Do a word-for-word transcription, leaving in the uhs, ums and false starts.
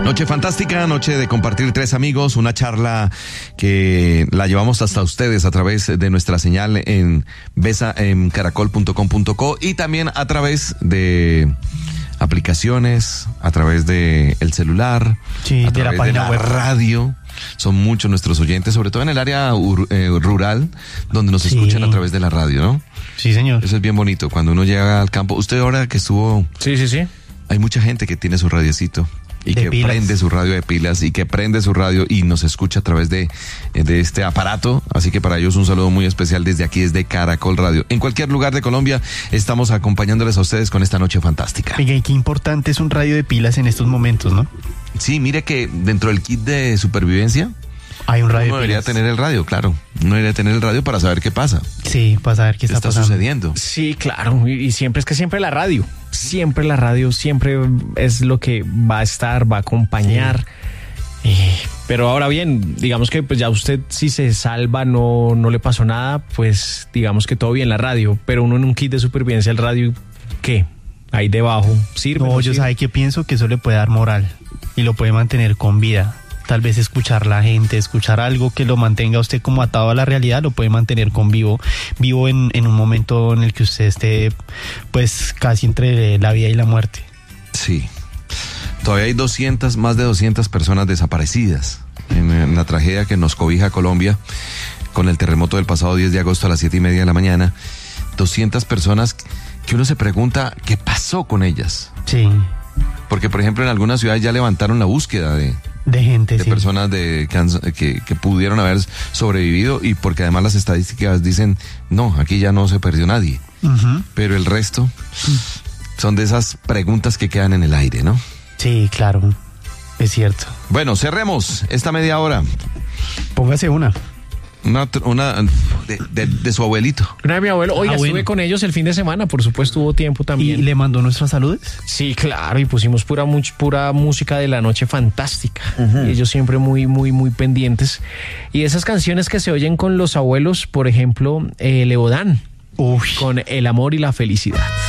Noche fantástica, noche de compartir tres amigos, una charla que la llevamos hasta ustedes a través de nuestra señal en besa en caracol punto com punto co y también a través de aplicaciones, a través de el celular, sí, a de través la página de la web. radio. Son muchos nuestros oyentes, sobre todo en el área ur, eh, rural, donde nos Sí. escuchan a través de la radio, ¿no? Sí, señor. Eso es bien bonito, cuando uno llega al campo. Usted ahora que estuvo, Sí, sí, sí. hay mucha gente que tiene su radiocito y De que pilas. prende su radio de pilas y que prende su radio y nos escucha a través de, de este aparato. Así que para ellos un saludo muy especial desde aquí, desde Caracol Radio. En cualquier lugar de Colombia estamos acompañándoles a ustedes con esta noche fantástica. Oiga, y qué importante es un radio de pilas en estos momentos, ¿no? Sí, mire que dentro del kit de supervivencia Hay un radio uno de debería pilas. tener el radio, claro. Uno debería tener el radio para saber qué pasa, Sí, para saber qué qué está, está pasando. sucediendo. Sí, claro. Y, y siempre es que siempre la radio. Siempre la radio, siempre es lo que va a estar, va a acompañar. Eh, pero ahora bien, digamos que pues ya usted si se salva, no, no le pasó nada, pues digamos que todo bien la radio. Pero uno en un kit de supervivencia, el radio, ¿qué? Ahí debajo, ¿sirve? No, yo sirve? sabe que pienso que eso le puede dar moral y lo puede mantener con vida. Tal vez escuchar la gente, escuchar algo que lo mantenga a usted como atado a la realidad, lo puede mantener con vivo, vivo en, en un momento en el que usted esté pues casi entre la vida y la muerte. Sí. Todavía hay doscientas, más de doscientas personas desaparecidas en, en la tragedia que nos cobija Colombia con el terremoto del pasado diez de agosto a las siete y media de la mañana. doscientas personas que uno se pregunta qué pasó con ellas. Sí, Porque, por ejemplo, en algunas ciudades ya levantaron la búsqueda de, de gente, de sí. personas de, que, han- que, que pudieron haber sobrevivido y porque además las estadísticas dicen, no, aquí ya no se perdió nadie. Ujú. Pero el resto son de esas preguntas que quedan en el aire, ¿no? Sí, claro, es cierto. Bueno, cerremos esta media hora. Póngase una. Una, tr- una de, de- de su abuelito. Una de mi abuelo, oiga, Ah, bueno. estuve con ellos el fin de semana, por supuesto hubo tiempo ¿Y también. le mandó nuestras saludes? Sí, claro, y pusimos pura, much- pura música de la noche fantástica. Y ellos siempre muy, muy, muy pendientes. Y esas canciones que se oyen con los abuelos, por ejemplo, eh, Leodán, Uy. con El amor y la felicidad.